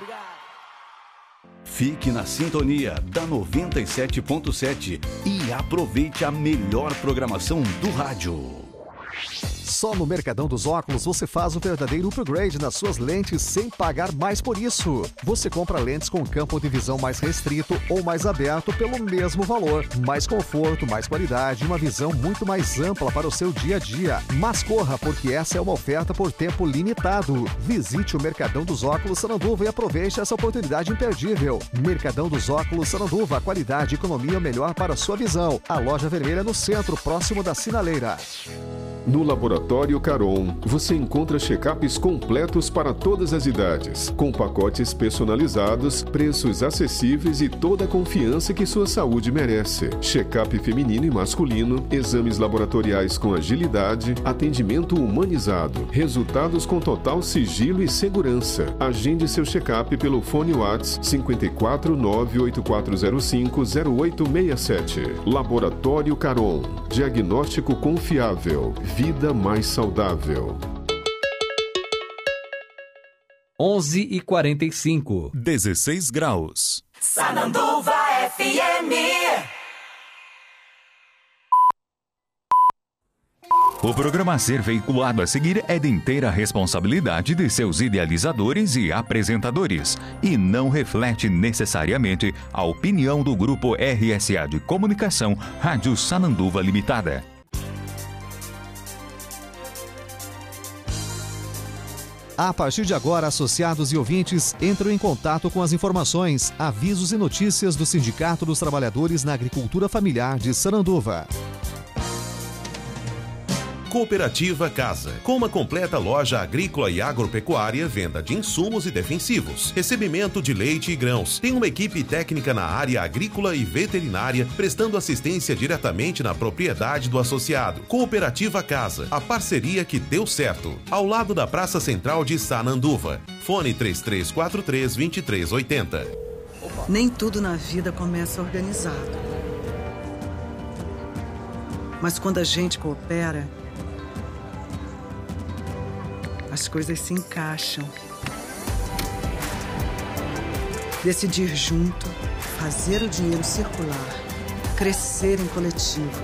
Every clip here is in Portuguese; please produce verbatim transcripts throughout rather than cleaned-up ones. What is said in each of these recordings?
Obrigado. Fique na sintonia da noventa e sete ponto sete e aproveite a melhor programação do rádio. Só no Mercadão dos Óculos você faz o verdadeiro upgrade nas suas lentes sem pagar mais por isso. Você compra lentes com campo de visão mais restrito ou mais aberto pelo mesmo valor. Mais conforto, mais qualidade e uma visão muito mais ampla para o seu dia a dia. Mas corra, porque essa é uma oferta por tempo limitado. Visite o Mercadão dos Óculos Sananduva e aproveite essa oportunidade imperdível. Mercadão dos Óculos Sananduva, qualidade e economia melhor para a sua visão. A loja vermelha no centro, próximo da sinaleira. No Laboratório Caron, você encontra check-ups completos para todas as idades, com pacotes personalizados, preços acessíveis e toda a confiança que sua saúde merece. Check-up feminino e masculino, exames laboratoriais com agilidade, atendimento humanizado, resultados com total sigilo e segurança. Agende seu check-up pelo fone WhatsApp cinco quatro nove oito quatro zero cinco zero oito seis sete. Laboratório Caron, diagnóstico confiável. Vida mais saudável. onze e quarenta e cinco. dezesseis graus. Sananduva F M. O programa a ser veiculado a seguir é de inteira responsabilidade de seus idealizadores e apresentadores e não reflete necessariamente a opinião do Grupo R S A de Comunicação Rádio Sananduva Limitada. A partir de agora, associados e ouvintes entram em contato com as informações, avisos e notícias do Sindicato dos Trabalhadores na Agricultura Familiar de Sananduva. Cooperativa Casa, com uma completa loja agrícola e agropecuária, venda de insumos e defensivos, recebimento de leite e grãos. Tem uma equipe técnica na área agrícola e veterinária, prestando assistência diretamente na propriedade do associado. Cooperativa Casa, a parceria que deu certo, ao lado da Praça Central de Sananduva. Fone três três quatro três, dois três oito zero. Nem tudo na vida começa organizado. Mas quando a gente coopera, as coisas se encaixam. Decidir junto, fazer o dinheiro circular, crescer em coletivo.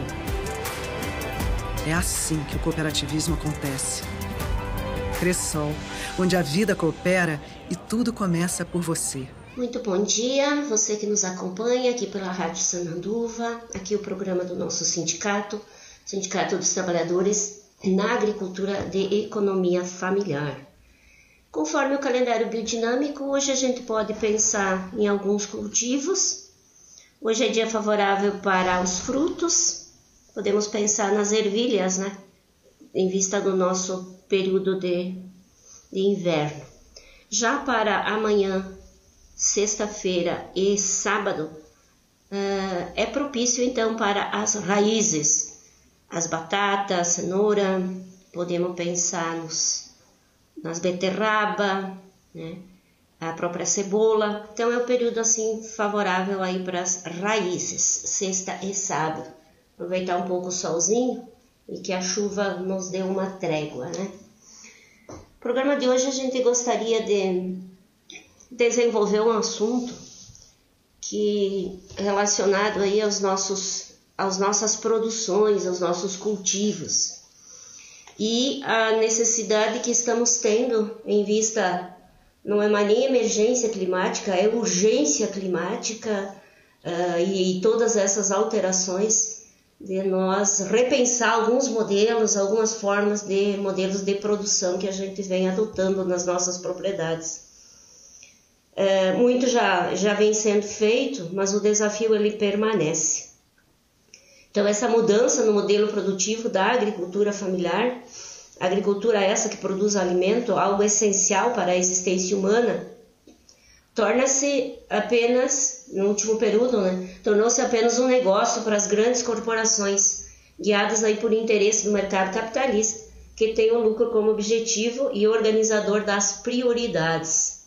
É assim que o cooperativismo acontece. Cressol, onde a vida coopera e tudo começa por você. Muito bom dia, você que nos acompanha aqui pela Rádio Sananduva, aqui o programa do nosso sindicato, Sindicato dos Trabalhadores na Agricultura de Economia Familiar. Conforme o calendário biodinâmico, hoje a gente pode pensar em alguns cultivos. Hoje é dia favorável para os frutos. Podemos pensar nas ervilhas, né? Em vista do nosso período de, de inverno. Já para amanhã, sexta-feira e sábado, uh, é propício então para as raízes. As batatas, cenoura, podemos pensar nos, nas beterraba, né? A própria cebola. Então é um período assim favorável aí para as raízes, sexta e sábado. Aproveitar um pouco o solzinho e que a chuva nos dê uma trégua, né? No programa de hoje a gente gostaria de desenvolver um assunto que relacionado aí aos nossos às nossas produções, aos nossos cultivos e a necessidade que estamos tendo em vista, não é mais nem emergência climática, é urgência climática uh, e, e todas essas alterações de nós repensar alguns modelos, algumas formas de modelos de produção que a gente vem adotando nas nossas propriedades. Uh, muito já, já vem sendo feito, mas o desafio ele permanece. Então, essa mudança no modelo produtivo da agricultura familiar, agricultura essa que produz alimento, algo essencial para a existência humana, torna-se apenas, no último período, né, tornou-se apenas um negócio para as grandes corporações, guiadas aí por interesse do mercado capitalista, que tem o lucro como objetivo e organizador das prioridades.